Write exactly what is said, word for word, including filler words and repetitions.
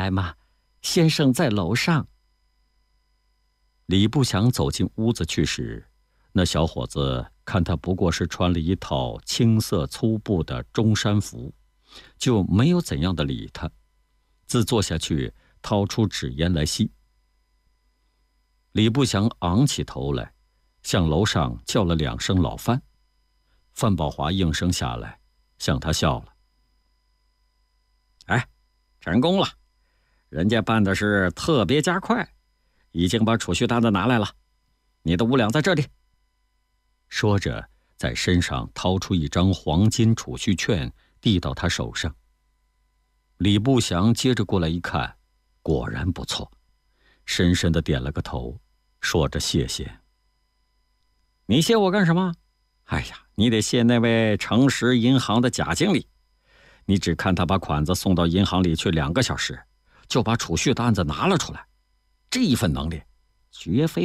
来吗？先生在楼上。”李不祥走进屋子去时，那小伙子看他不过是穿了一套青色粗布的中山服，就没有怎样的理他，自坐下去掏出纸烟来吸。李不祥昂起头来，向楼上叫了两声老范。范宝华应声下来，向他笑了：“哎，成功了，人家办的是特别加快，已经把储蓄单子拿来了，你的五两在这里。”说着，在身上掏出一张黄金储蓄券，递到他手上。李不祥接着过来一看，果然不错，深深地点了个头，说着谢谢。“你谢我干什么？哎呀，你得谢那位诚实银行的贾经理。你只看他把款子送到银行里去两个小时，就把储蓄单子拿了出来，这一份能力绝非